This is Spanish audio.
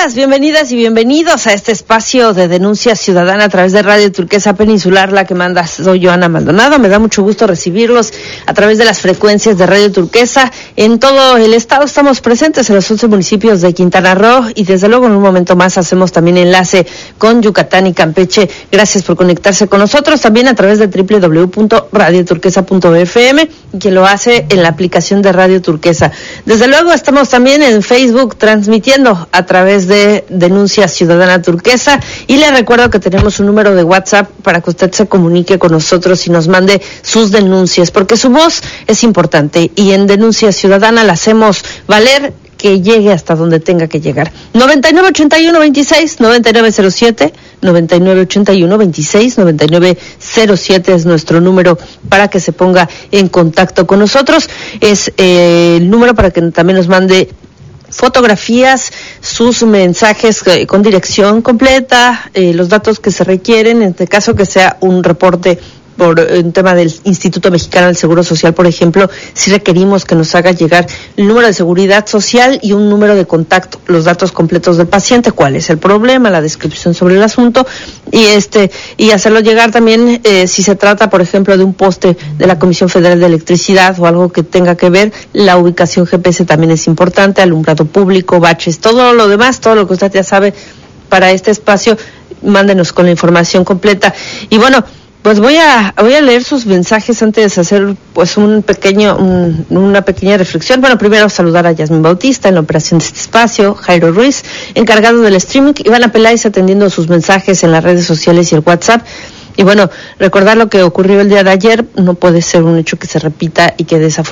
bienvenidas y bienvenidos a este espacio de denuncia ciudadana a través de Radio Turquesa Peninsular, la que manda. Soy Joana Maldonado, me da mucho gusto recibirlos a través de las frecuencias de Radio Turquesa. En todo el estado estamos presentes en los 11 municipios de Quintana Roo y desde luego en un momento más hacemos también enlace con Yucatán y Campeche. Gracias por conectarse con nosotros también a través de www.radioturquesa.fm y quien lo hace en la aplicación de Radio Turquesa. Desde luego estamos también en Facebook transmitiendo a través de Denuncia Ciudadana Turquesa y le recuerdo que tenemos un número de WhatsApp para que usted se comunique con nosotros y nos mande sus denuncias, porque su voz es importante y en Denuncia Ciudadana la hacemos valer, que llegue hasta donde tenga que llegar. 9981-26, 9907, 9981-26, 9907 es nuestro número para que se ponga en contacto con nosotros. Es el número para que también nos mande fotografías, sus mensajes con dirección completa, los datos que se requieren, en este caso que sea un reporte por un tema del Instituto Mexicano del Seguro Social, por ejemplo, si requerimos que nos haga llegar el número de seguridad social y un número de contacto, los datos completos del paciente, cuál es el problema, la descripción sobre el asunto y hacerlo llegar también si se trata, por ejemplo, de un poste de la Comisión Federal de Electricidad o algo que tenga que ver, la ubicación GPS también es importante, alumbrado público, baches, todo lo demás, todo lo que usted ya sabe para este espacio, mándenos con la información completa. Y bueno, pues voy a leer sus mensajes antes de hacer pues una pequeña reflexión. Bueno, primero saludar a Yasmin Bautista en la operación de este espacio, Jairo Ruiz, encargado del streaming, Ivana Peláez atendiendo sus mensajes en las redes sociales y el WhatsApp. Y bueno, recordar lo que ocurrió el día de ayer, no puede ser un hecho que se repita y que desafortunadamente